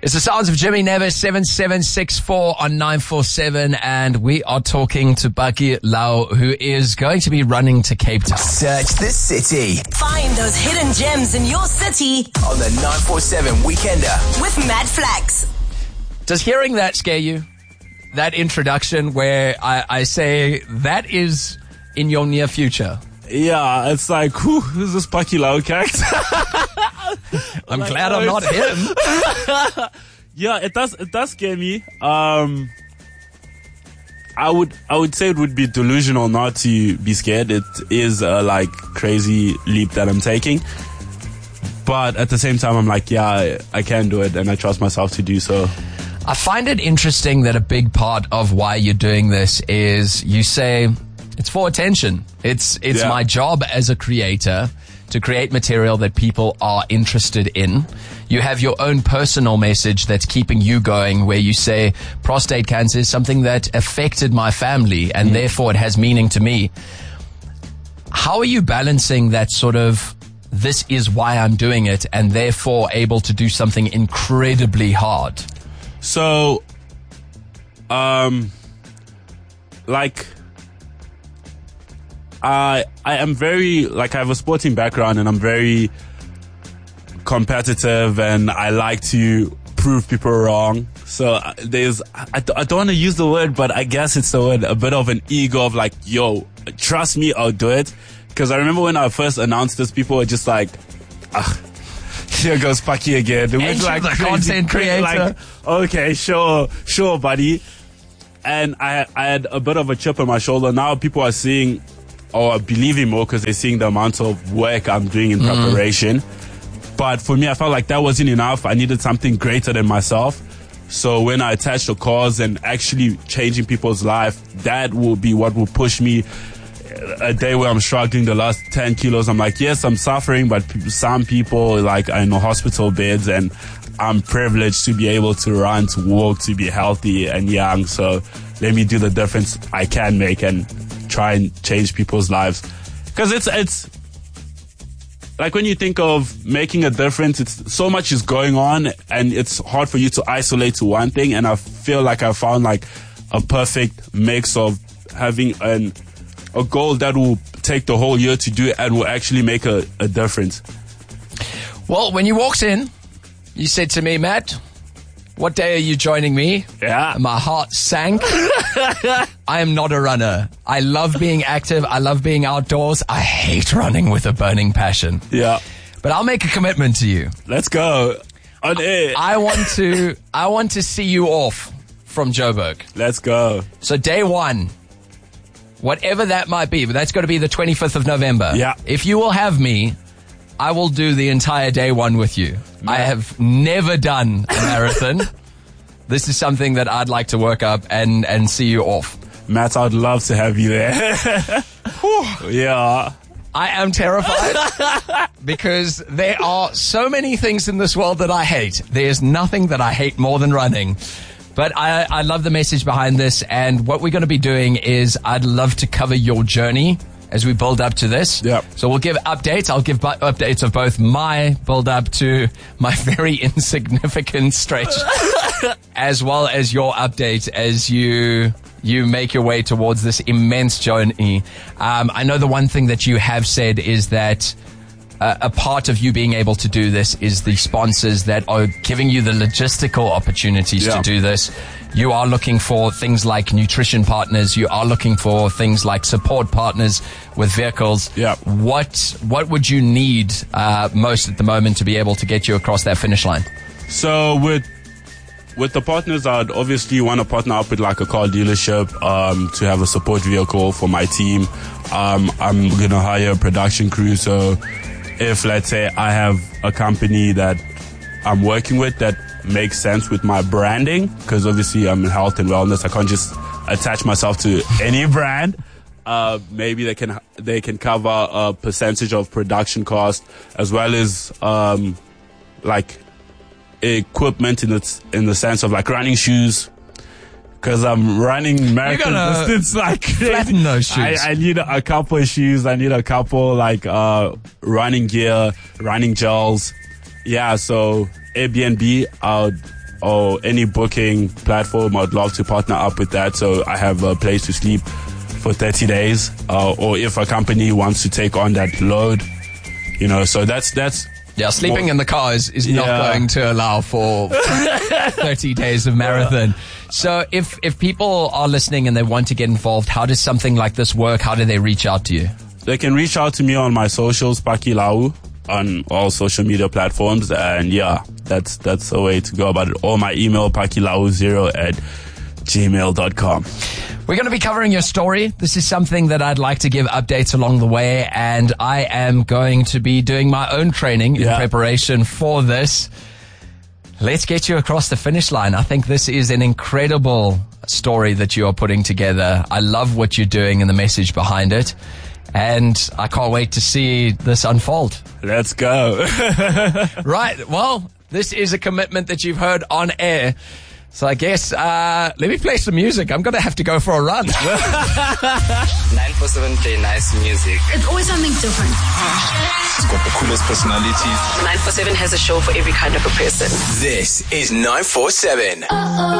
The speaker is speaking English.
It's the sounds of Jimmy Nevis, 7764 on 947, and we are talking to Baki Lau, who is going to be running to Cape Town. Search the city Find those hidden gems in your city on the 947 Weekender. with Matt Flax. Does hearing that scare you? That introduction where I say that is in your near future. Yeah, it's like, who's this Baki Lau character? I'm glad I'm not him. Yeah, it does scare me. I would say it would be delusional not to be scared. It is a like crazy leap that I'm taking. But at the same time, I'm like, yeah, I can do it and I trust myself to do so. I find it interesting that a big part of why you're doing this is you say it's for attention. It's Yeah. my job as a creator to create material that people are interested in. You have your own personal message that's keeping you going, where you say prostate cancer is something that affected my family and therefore it has meaning to me. How are you balancing that sort of, this is why I'm doing it, and therefore able to do something incredibly hard? So, like, I am very, like, I have a sporting background and I'm very competitive and I like to prove people wrong. So there's, I don't want to use the word, but I guess it's the word, a bit of an ego of like, yo, trust me, I'll do it. Because I remember when I first announced this, people were just like, here goes Baki again. Ain't you the content creator? Like, okay, sure, buddy. And I had a bit of a chip on my shoulder. Now people are seeing or believing more because they're seeing the amount of work I'm doing in preparation. But for me, I felt like that wasn't enough. I needed something greater than myself. So when I attached a cause and actually changing people's life, that will be what will push me. A day where I'm struggling the last 10 kilos, I'm like, yes, I'm suffering, but some people like are in the hospital beds and I'm privileged to be able to run, to walk, to be healthy and young. So let me do the difference I can make and try and change people's lives. Because it's like when you think of making a difference, it's so much is going on and it's hard for you to isolate to one thing. And I feel like I found like a perfect mix of having a goal that will take the whole year to do it and will actually make a difference. Well, when you walked in, you said to me, Matt, what day are you joining me? Yeah. My heart sank. I am not a runner. I love being active. I love being outdoors. I hate running with a burning passion. Yeah. But I'll make a commitment to you. Let's go. On air. I want to see you off from Joburg. Let's go. So day one, whatever that might be, but that's got to be the 25th of November. Yeah. If you will have me, I will do the entire day one with you. I have never done a marathon. This is something that I'd like to work up and see you off. Matt, I'd love to have you there. Yeah. I am terrified because there are so many things in this world that I hate. There's nothing that I hate more than running. But I love the message behind this, and what we're going to be doing is I'd love to cover your journey as we build up to this. Yep. So we'll give updates. I'll give updates of both my build up to my very insignificant stretch as well as your update as you make your way towards this immense journey. I know the one thing that you have said is that a part of you being able to do this is the sponsors that are giving you the logistical opportunities to do this. You are looking for things like nutrition partners. You are looking for things like support partners with vehicles. Yeah. What would you need most at the moment to be able to get you across that finish line? So with the partners, I'd obviously want to partner up with like a car dealership to have a support vehicle for my team. I'm going to hire a production crew. So if, let's say, I have a company that I'm working with that makes sense with my branding, because obviously I'm in health and wellness, I can't just attach myself to any brand. Maybe they can cover a percentage of production cost as well as like equipment in the sense of like running shoes. Because I'm running marathon distance like flatten those shoes. I need a couple of shoes. I need a couple like running gear, running gels. Yeah, so Airbnb, I'll or any booking platform, I'd love to partner up with that. So I have a place to sleep for 30 days. Or if a company wants to take on that load, so that's Yeah, sleeping in the car is not going to allow for 30 days of marathon. So if people are listening and they want to get involved, how does something like this work? How do they reach out to you? They can reach out to me on my socials, Paki Lau, on all social media platforms. And that's the way to go about it. Or my email, pakilau0@gmail.com. We're going to be covering your story. This is something that I'd like to give updates along the way, and I am going to be doing my own training in preparation for this. Let's get you across the finish line. I think this is an incredible story that you are putting together. I love what you're doing and the message behind it, and I can't wait to see this unfold. Let's go. Right. Well, this is a commitment that you've heard on air. So I guess, let me play some music. I'm going to have to go for a run. 947 play nice music. It's always something different. It's got the coolest personalities. 947 has a show for every kind of a person. This is 947.